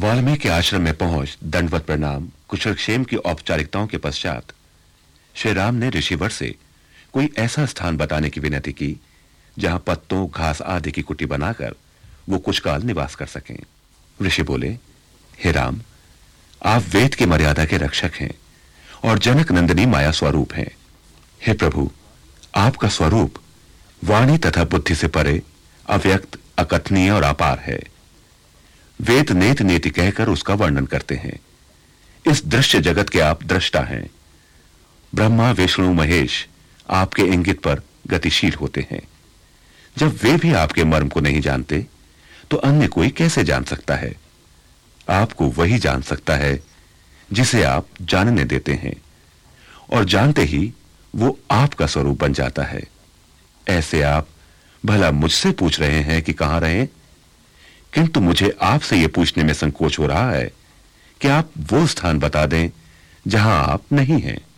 वाल्मीकि आश्रम में पहुंच दंडवत प्रणाम कुशलक्षेम की औपचारिकताओं के पश्चात श्री राम ने ऋषिवर से कोई ऐसा स्थान बताने की विनती की जहां पत्तों, घास आदि की कुटी बनाकर वो कुछ काल निवास कर सकें। ऋषि बोले, हे राम, आप वेद की मर्यादा के रक्षक हैं और जनक नंदिनी माया स्वरूप हैं। हे प्रभु, आपका स्वरूप वाणी तथा बुद्धि से परे अव्यक्त, अकथनीय और अपार है। वेद नेत नेति कहकर उसका वर्णन करते हैं। इस दृश्य जगत के आप दृष्टा हैं। ब्रह्मा, विष्णु, महेश आपके इंगित पर गतिशील होते हैं। जब वे भी आपके मर्म को नहीं जानते तो अन्य कोई कैसे जान सकता है? आपको वही जान सकता है जिसे आप जानने देते हैं, और जानते ही वो आपका स्वरूप बन जाता है। ऐसे आप भला मुझसे पूछ रहे हैं कि कहां रहें, किंतु मुझे आपसे यह पूछने में संकोच हो रहा है कि आप वो स्थान बता दें जहां आप नहीं हैं।